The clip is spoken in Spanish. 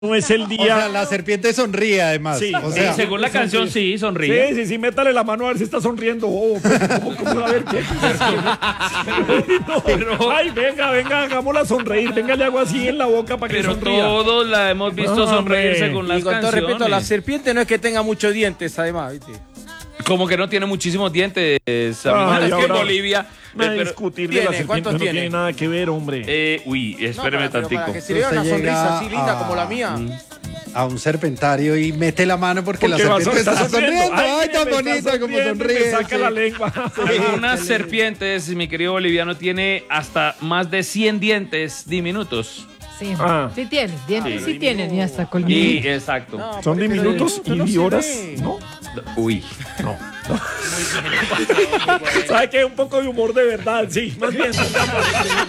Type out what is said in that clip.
No es el O día. sea, la serpiente sonríe además. Sí, o sea, según la canción, sí, sonríe. Sí, métale la mano a ver si está sonriendo. ¿Cómo? A ver qué. No, ay, venga, hagámosla sonreír. Venga, le hago así en la boca para que Pero sonría. todos la hemos visto sonreír según las Y con todo canciones. respeto, la serpiente no es que tenga muchos dientes, además, ¿viste? Como que no tiene muchísimos dientes, amigo. Es que en ahora Bolivia... No pero- discutir de ¿tiene? la serpiente ¿Cuántos no tiene? tiene nada que ver, hombre. Espéreme pero tantico. para que se le vea Usted una sonrisa llega así linda a- como la mía. a un serpentario y mete la mano porque la Porque serpiente está sonriendo. Ay, tan me está bonita como sonriendo, sonríe. Me saca sí. la lengua. Algunas serpientes, mi querido boliviano, tiene hasta más de 100 dientes diminutos. Sí, Ah. sí tiene, dientes sí tienen y hasta Y, colmillos. exacto. No, Son pero diminutos eso no y se horas, ve. ¿no? Uy. ¿Sabe qué? Un poco de humor de verdad, sí. Más bien.